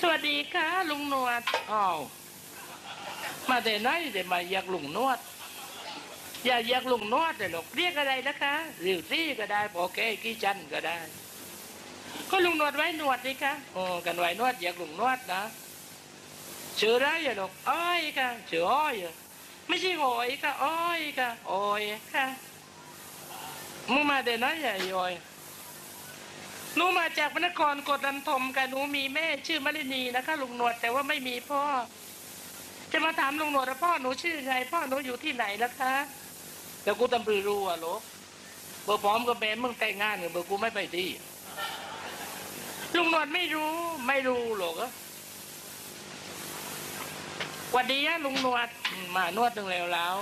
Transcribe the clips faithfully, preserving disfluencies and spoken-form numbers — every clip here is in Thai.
สวัสดีค่ะลุงนวดอ้าวมาแต่ไหนเดี๋ยวมาอยากลุงนวดอย่าอยากลุงนวดเลยหรอกเรียกอะไรนะคะหรือซี่ก็ได้โอเคกี่จันก็ได้ก็ลุงนวดไว้นวดนี่ค่ะโอ้กันไว้นวดอยากลุงนวดนะชื่ออะไรอะหรอกอ้อยค่ะชื่ออ้อยไม่ใช่หอยค่ะอ้อยค่ะอ้อยค่ะมึงมาแต่ไหนอะอ้อยหนูมาจากพระนครกดดันทมกันหนูมีแม่ชื่อมลินีนะคะลุงนวดแต่ว่าไม่มีพ่อจะมาถามลุงนวดว่าพ่อหนูชื่อไงพ่อหนูอยู่ที่ไหนล่ะคะแต่กูตำรือรู้อะโหลเบอร์พร้อมกับแม่มึงแต่งงานเบอร์กูไม่ไปที่ลุงนวดไม่รู้ไม่รู้หรอกวันดีอะลุงนวดมานวดตึงแล้วแล้ว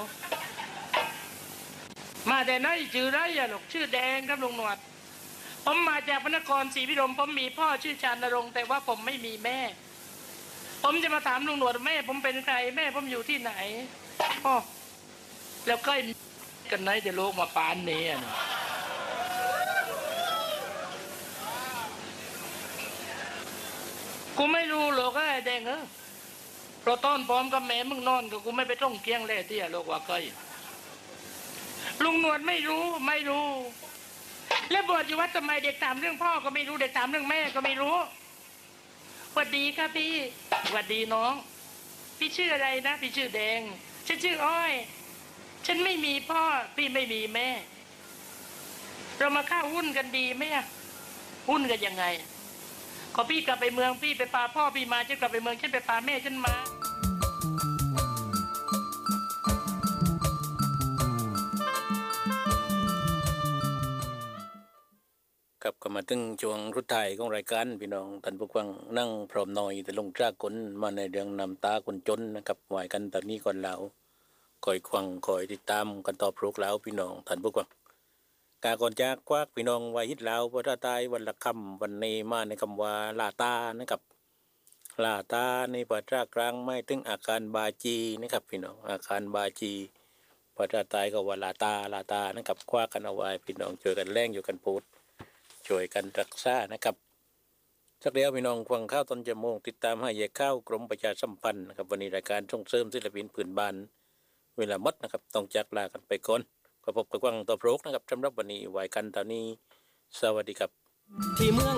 มาแต่ไหนชื่อไรอะหรอกชื่อแดงครับลุงนวดผมมาจากพระนครศรีวิรมผมมีพ่อชื่อชานรงค์แต่ว่าผมไม่มีแม่ผมจะมาถามลุงหนวดแม่ผมเป็นใครแม่ผมอยู่ที่ไหนอ๋อแล้วใกล้กันไหนจะโลกมาปานนี้อ่ะกูไม่รู้หรอกไอ้แดงเออเพราะต้นพร้อมกับแม่มึงนอนกับกูไม่ไปต้องเกี้ยงแล่ที่โลกว่าใกล้ลุงหนวดไม่รู้ไม่รู้แล้วบวชอยู่วัดทำไมเด็กถามเรื่องพ่อก็ไม่รู้เด็กถามเรื่องแม่ก็ไม่รู้สวัสดีครับพี่สวัสดีน้องพี่ชื่ออะไรนะพี่ชื่อแดงฉันชื่ออ้อยฉันไม่มีพ่อพี่ไม่มีแม่เรามาเข้าหุ้นกันดีไหมอะหุ้นกันยังไงขอพี่กลับไปเมืองพี่ไปพาพ่อพี่มาฉันกลับไปเมืองฉันไปพาแม่ฉันมาครับก็มาถึงช่วงรุดท้ายของรายการพี่น้องท่านผู้ฟังนั่งพร้อมหน่อยแต่ลงจ้ากลมาในเรื่องนำตาคนจนนะครับไหวกันตอนนี้ก่อนแล้วคอยควังคอยติดตามกันต่อพลุกแล้วพี่น้องท่านผู้ฟังกาก่อนจากควักพี่น้องไว้ฮิตแล้วพระตายวันละคำวันนี้มาในคำว่าลาตานะครับลาตาในภาษากลางไม่ถึงอาคารบาจีนะครับพี่น้องอาคารบาจีภาษาใต้ก็ว่าลาตาลาตานะครับควักกันเอาไว้พี่น้องช่วยกันแรงอยู่กันพูดช่วยกันรักษานะครับสักเดียวพี่น้องฟังข้าวตอนจะโมงติดตามให้แยกข้าวกรมประชาสัมพันธ์นะครับวันนี้รายการส่งเสริมศิลปินพื้นบ้านเวลาหมดนะครับต้องจากลากันไปก่อนขอพบกับกวางตัวโปรกนะครับสำหรับวันนี้ไหวกันตอนนี้สวัสดีครับที่เมือง